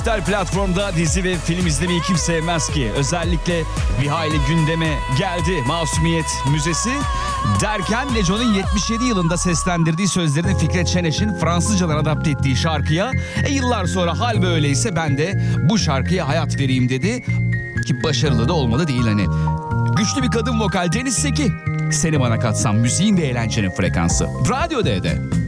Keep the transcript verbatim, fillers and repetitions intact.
Dijital platformda dizi ve film izlemeyi kim sevmez ki? Özellikle bir hayli gündeme geldi Masumiyet Müzesi. Derken Neco'nun yetmiş yedi yılında seslendirdiği sözlerini Fikret Şeneş'in Fransızcadan adapte ettiği şarkıya e, yıllar sonra hal böyleyse ben de bu şarkıya hayat vereyim dedi. Ki başarılı da olmadı değil hani. Güçlü bir kadın vokal Deniz Seki. Seni bana katsam müziğin ve eğlencenin frekansı. Radyo D'de.